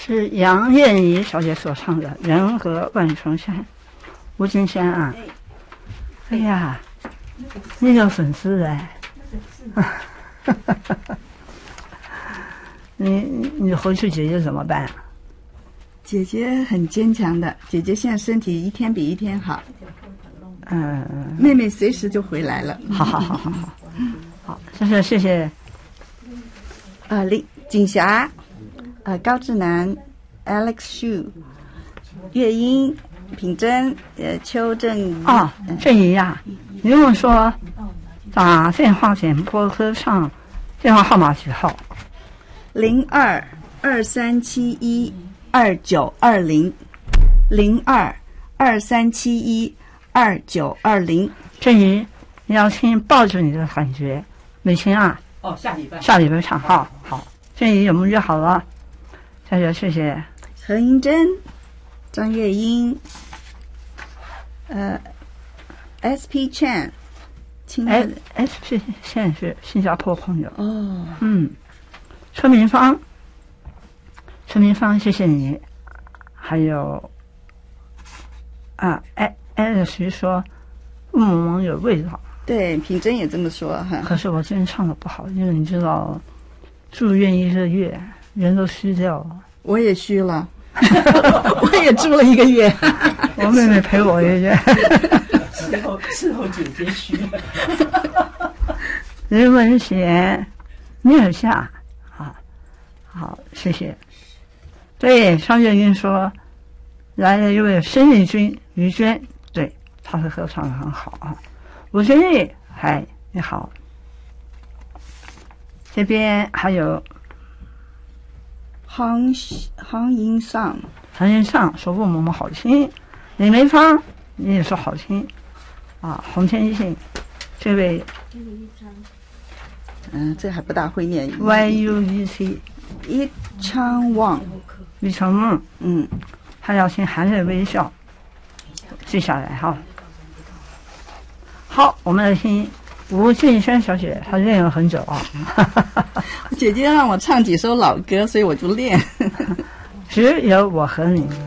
是杨燕怡小姐所唱的《人和万重山》。吴金山啊，哎呀，你有粉丝哎，你回去姐姐怎么办？ 姐姐很坚强的，姐姐现在身体一天比一天好。妹妹随时就回来了。 好，谢谢。 景霞，高志南 ，Alex Xu， 月英，品珍，邱正怡。 正怡呀，你跟我说，打电话点播歌唱，电话号码几号 ？02-2371-2920，02-2371-2920。 正怡，你要听抱着你的感觉，美琴啊。下礼拜唱，好。正怡有没有约好了？谢谢。 何英珍、张月英，SP Chan， SP Chan 是新加坡朋友。车明芳，谢谢你。还有艾徐说雾蒙蒙有味道。 对，品珍也这么说哈。 可是我今天唱的不好，因为你知道，住院1个月，人都虚掉了。 我也虚了，我也住了1个月。 我妹妹陪我1个月。 伺候姐姐虚了。 林文贤，尼尔夏，好，谢谢。对，张月英说来了一位申丽君于娟，对，她的合唱得很好啊。吴俊玉，嗨，你好。这边还有杭银上说问我们好听，李梅芳你也说好听啊。洪天信，这位这还不大会念 YUEC 一昌旺余承梦，他要听含泪微笑，记下来哈。好，我们来听吴静轩小姐，她练了很久啊。 姐姐让我唱几首老歌，所以我就练。 只有我和你。